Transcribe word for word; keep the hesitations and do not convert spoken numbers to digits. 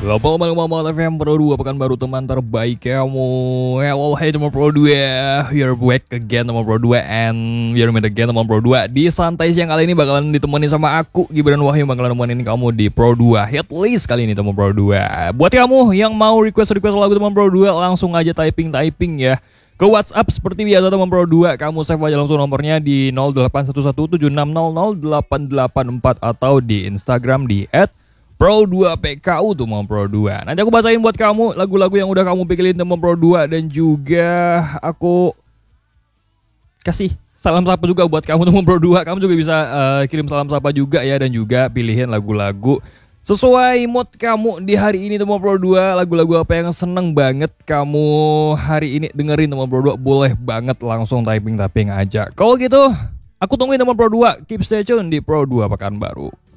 Global Malam F M Pro dua, pekan baru teman terbaik kamu. Hello, hey teman Pro dua, you're back again teman Pro dua, and you're meet again teman Pro dua. Di santai siang kali ini bakalan ditemani sama aku, Gibran Wahyu, bakalan nemenin kamu di Pro dua hit list kali ini teman Pro dua. Buat kamu yang mau request-request lagu teman Pro dua, langsung aja typing-typing ya ke WhatsApp seperti biasa teman Pro dua. Kamu save aja langsung nomornya di nol delapan satu satu tujuh enam nol nol delapan delapan empat atau di Instagram di et Pro dua P K U tuh teman Pro dua. Nanti aku bacain buat kamu lagu-lagu yang udah kamu pilih teman Pro dua, dan juga aku kasih salam sapa juga buat kamu teman Pro dua. Kamu juga bisa uh, kirim salam sapa juga ya, dan juga pilihin lagu-lagu sesuai mood kamu di hari ini teman Pro dua. Lagu-lagu apa yang seneng banget kamu hari ini dengerin teman Pro dua, boleh banget langsung typing-typing aja. Kalau gitu aku tungguin teman Pro dua. Keep stay tune di Pro dua Pekanbaru.